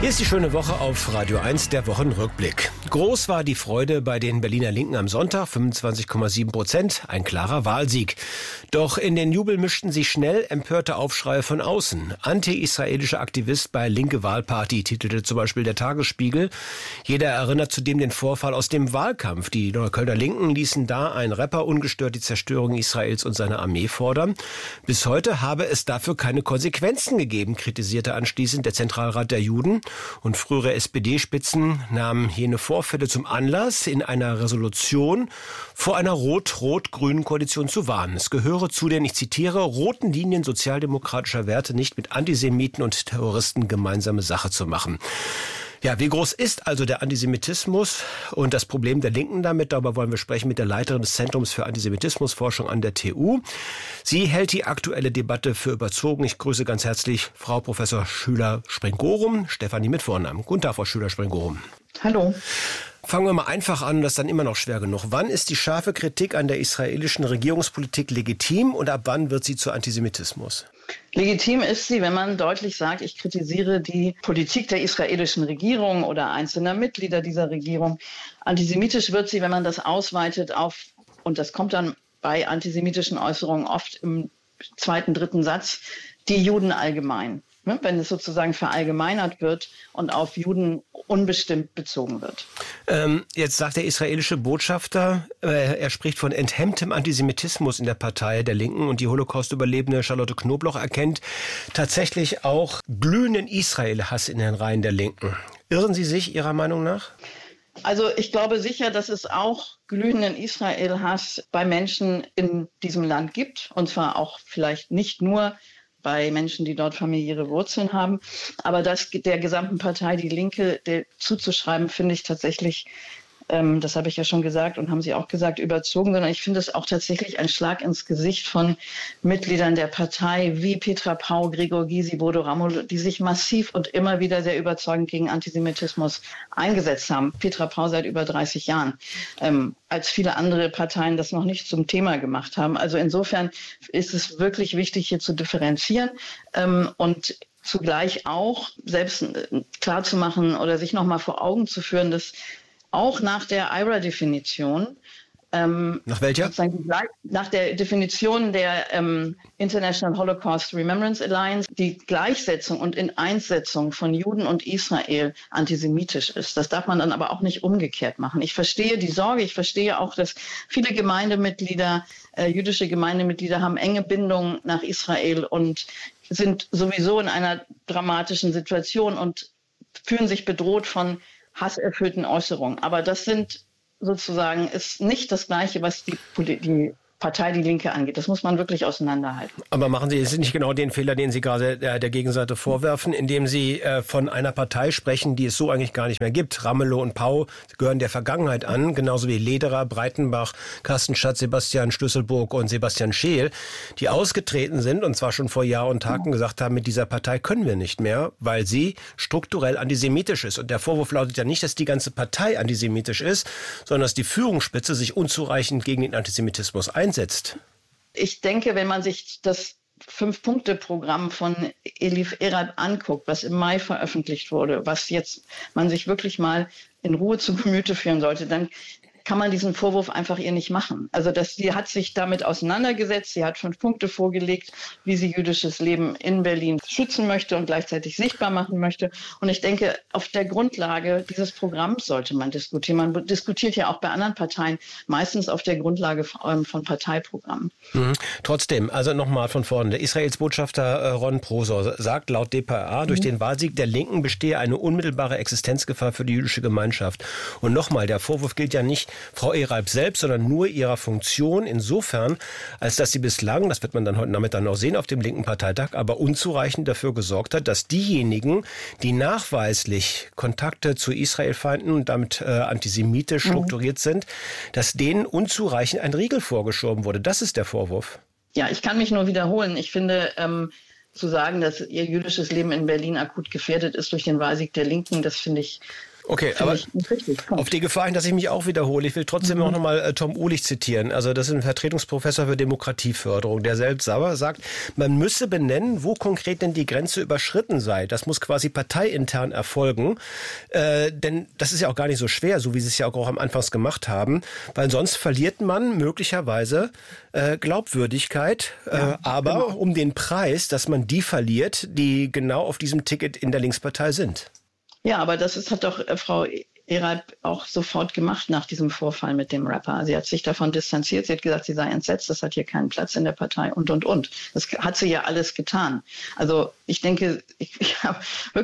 Hier ist die schöne Woche auf Radio 1, der Wochenrückblick. Groß war die Freude bei den Berliner Linken am Sonntag, 25,7%, ein klarer Wahlsieg. Doch in den Jubel mischten sich schnell empörte Aufschreie von außen. Anti-israelischer Aktivist bei Linke Wahlparty, titelte zum Beispiel der Tagesspiegel. Jeder erinnert zudem den Vorfall aus dem Wahlkampf. Die Neuköllner Linken ließen da einen Rapper ungestört die Zerstörung Israels und seiner Armee fordern. Bis heute habe es dafür keine Konsequenzen gegeben, kritisierte anschließend der Zentralrat der Juden. Und frühere SPD-Spitzen nahmen jene Vorfälle zum Anlass, in einer Resolution vor einer rot-rot-grünen Koalition zu warnen. Es gehöre zu den, ich zitiere, roten Linien sozialdemokratischer Werte nicht mit Antisemiten und Terroristen gemeinsame Sache zu machen. Ja, wie groß ist also der Antisemitismus und das Problem der Linken damit? Darüber wollen wir sprechen mit der Leiterin des Zentrums für Antisemitismusforschung an der TU. Sie hält die aktuelle Debatte für überzogen. Ich grüße ganz herzlich Frau Professor Schüler-Springorum, Stefanie mit Vornamen. Guten Tag, Frau Schüler-Springorum. Hallo. Fangen wir mal einfach an, das ist dann immer noch schwer genug. Wann ist die scharfe Kritik an der israelischen Regierungspolitik legitim und ab wann wird sie zu Antisemitismus? Legitim ist sie, wenn man deutlich sagt, ich kritisiere die Politik der israelischen Regierung oder einzelner Mitglieder dieser Regierung. Antisemitisch wird sie, wenn man das ausweitet auf, und das kommt dann bei antisemitischen Äußerungen oft im zweiten, dritten Satz, die Juden allgemein. Wenn es sozusagen verallgemeinert wird und auf Juden unbestimmt bezogen wird. Jetzt sagt der israelische Botschafter, er spricht von enthemmtem Antisemitismus in der Partei der Linken und die Holocaust-Überlebende Charlotte Knobloch erkennt tatsächlich auch glühenden Israel-Hass in den Reihen der Linken. Irren Sie sich Ihrer Meinung nach? Also ich glaube sicher, dass es auch glühenden Israel-Hass bei Menschen in diesem Land gibt. Und zwar auch vielleicht nicht nur bei Menschen, die dort familiäre Wurzeln haben. Aber das der gesamten Partei, die Linke, zuzuschreiben, finde ich tatsächlich, das habe ich ja schon gesagt und haben Sie auch gesagt, überzogen, sondern ich finde es auch tatsächlich ein Schlag ins Gesicht von Mitgliedern der Partei wie Petra Pau, Gregor Gysi, Bodo Ramelow, die sich massiv und immer wieder sehr überzeugend gegen Antisemitismus eingesetzt haben. Petra Pau seit über 30 Jahren, als viele andere Parteien das noch nicht zum Thema gemacht haben. Also insofern ist es wirklich wichtig, hier zu differenzieren und zugleich auch selbst klarzumachen oder sich nochmal vor Augen zu führen, dass auch nach der IHRA-Definition, nach welcher? Nach der Definition der International Holocaust Remembrance Alliance, die Gleichsetzung und Ineinsetzung von Juden und Israel antisemitisch ist. Das darf man dann aber auch nicht umgekehrt machen. Ich verstehe die Sorge, ich verstehe auch, dass viele Gemeindemitglieder, jüdische Gemeindemitglieder haben enge Bindungen nach Israel und sind sowieso in einer dramatischen Situation und fühlen sich bedroht von hasserfüllten Äußerungen. Aber das ist nicht das Gleiche, was die Partei Die Linke angeht. Das muss man wirklich auseinanderhalten. Aber machen Sie jetzt nicht genau den Fehler, den Sie gerade der Gegenseite vorwerfen, indem Sie von einer Partei sprechen, die es so eigentlich gar nicht mehr gibt. Ramelow und Pau gehören der Vergangenheit an, genauso wie Lederer, Breitenbach, Carsten Schatz, Sebastian Schlüsselburg und Sebastian Scheel, die ausgetreten sind und zwar schon vor Jahr und Tag gesagt haben, mit dieser Partei können wir nicht mehr, weil sie strukturell antisemitisch ist. Und der Vorwurf lautet ja nicht, dass die ganze Partei antisemitisch ist, sondern dass die Führungsspitze sich unzureichend gegen den Antisemitismus einsetzt. Ich denke, wenn man sich das 5-Punkte-Programm von Elif Erab anguckt, was im Mai veröffentlicht wurde, was jetzt man sich wirklich mal in Ruhe zu Gemüte führen sollte, dann kann man diesen Vorwurf einfach ihr nicht machen. Also sie hat sich damit auseinandergesetzt, sie hat 5 Punkte vorgelegt, wie sie jüdisches Leben in Berlin schützen möchte und gleichzeitig sichtbar machen möchte. Und ich denke, auf der Grundlage dieses Programms sollte man diskutieren. Man diskutiert ja auch bei anderen Parteien meistens auf der Grundlage von Parteiprogrammen. Trotzdem, also nochmal von vorne. Der Israels Botschafter Ron Prosor sagt laut dpa, durch den Wahlsieg der Linken bestehe eine unmittelbare Existenzgefahr für die jüdische Gemeinschaft. Und nochmal, der Vorwurf gilt ja nicht Frau Erab selbst, sondern nur ihrer Funktion insofern, als dass sie bislang, das wird man dann heute Nachmittag noch sehen auf dem linken Parteitag, aber unzureichend dafür gesorgt hat, dass diejenigen, die nachweislich Kontakte zu Israelfeinden und damit antisemitisch strukturiert sind, dass denen unzureichend ein Riegel vorgeschoben wurde. Das ist der Vorwurf. Ja, ich kann mich nur wiederholen. Ich finde, zu sagen, dass ihr jüdisches Leben in Berlin akut gefährdet ist durch den Wahlsieg der Linken, das finde ich Okay, aber auf die Gefahr hin, dass ich mich auch wiederhole, ich will trotzdem auch nochmal Tom Uhlich zitieren. Also das ist ein Vertretungsprofessor für Demokratieförderung, der selbst sauer sagt, man müsse benennen, wo konkret denn die Grenze überschritten sei. Das muss quasi parteiintern erfolgen. Denn das ist ja auch gar nicht so schwer, so wie Sie es ja auch am Anfang gemacht haben. Weil sonst verliert man möglicherweise Glaubwürdigkeit. Aber um den Preis, dass man die verliert, die genau auf diesem Ticket in der Linkspartei sind. Ja, aber hat doch Frau Ereib auch sofort gemacht nach diesem Vorfall mit dem Rapper. Sie hat sich davon distanziert. Sie hat gesagt, sie sei entsetzt. Das hat hier keinen Platz in der Partei und. Das hat sie ja alles getan. Also ich denke, ich habe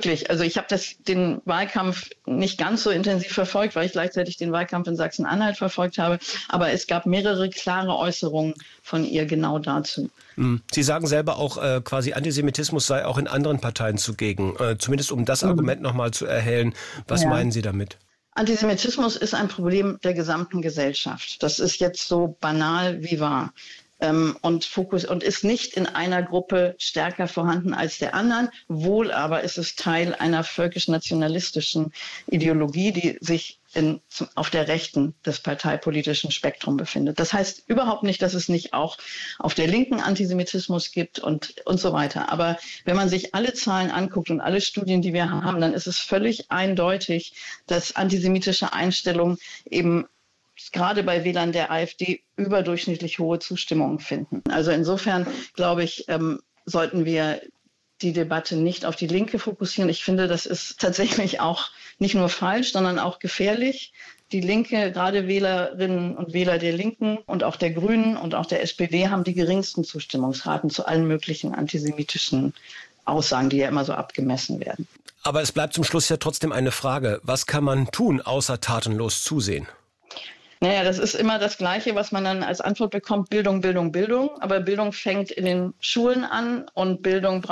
den Wahlkampf nicht ganz so intensiv verfolgt, weil ich gleichzeitig den Wahlkampf in Sachsen-Anhalt verfolgt habe. Aber es gab mehrere klare Äußerungen von ihr genau dazu. Sie sagen selber auch, quasi Antisemitismus sei auch in anderen Parteien zugegen. Zumindest um das Argument nochmal zu erhellen. Was meinen Sie damit? Antisemitismus ist ein Problem der gesamten Gesellschaft. Das ist jetzt so banal wie wahr. Und ist nicht in einer Gruppe stärker vorhanden als der anderen. Wohl aber ist es Teil einer völkisch-nationalistischen Ideologie, die sich auf der Rechten des parteipolitischen Spektrums befindet. Das heißt überhaupt nicht, dass es nicht auch auf der Linken Antisemitismus gibt und so weiter. Aber wenn man sich alle Zahlen anguckt und alle Studien, die wir haben, dann ist es völlig eindeutig, dass antisemitische Einstellungen eben gerade bei Wählern der AfD überdurchschnittlich hohe Zustimmung finden. Also insofern, glaube ich, sollten wir die Debatte nicht auf die Linke fokussieren. Ich finde, das ist tatsächlich auch nicht nur falsch, sondern auch gefährlich. Die Linke, gerade Wählerinnen und Wähler der Linken und auch der Grünen und auch der SPD haben die geringsten Zustimmungsraten zu allen möglichen antisemitischen Aussagen, die ja immer so abgemessen werden. Aber es bleibt zum Schluss ja trotzdem eine Frage. Was kann man tun, außer tatenlos zusehen? Naja, das ist immer das Gleiche, was man dann als Antwort bekommt, Bildung, Bildung, Bildung. Aber Bildung fängt in den Schulen an und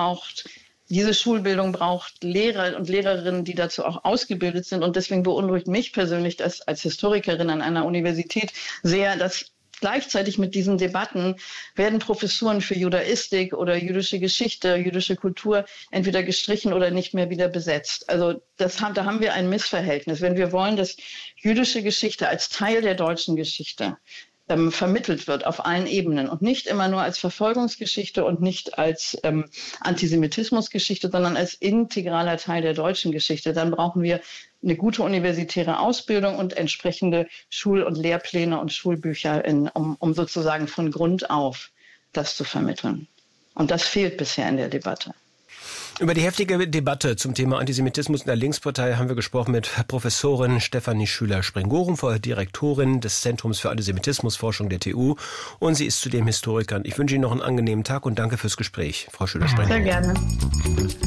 diese Schulbildung braucht Lehrer und Lehrerinnen, die dazu auch ausgebildet sind. Und deswegen beunruhigt mich persönlich das als Historikerin an einer Universität sehr, dass gleichzeitig mit diesen Debatten werden Professuren für Judaistik oder jüdische Geschichte, jüdische Kultur entweder gestrichen oder nicht mehr wieder besetzt. Also da haben wir ein Missverhältnis. Wenn wir wollen, dass jüdische Geschichte als Teil der deutschen Geschichte vermittelt wird auf allen Ebenen und nicht immer nur als Verfolgungsgeschichte und nicht als Antisemitismusgeschichte, sondern als integraler Teil der deutschen Geschichte, dann brauchen wir eine gute universitäre Ausbildung und entsprechende Schul- und Lehrpläne und Schulbücher, um sozusagen von Grund auf das zu vermitteln. Und das fehlt bisher in der Debatte. Über die heftige Debatte zum Thema Antisemitismus in der Linkspartei haben wir gesprochen mit Professorin Stefanie Schüler-Springorum, Direktorin des Zentrums für Antisemitismusforschung der TU. Und sie ist zudem Historikerin. Ich wünsche Ihnen noch einen angenehmen Tag und danke fürs Gespräch, Frau Schüler-Springorum. Sehr gerne.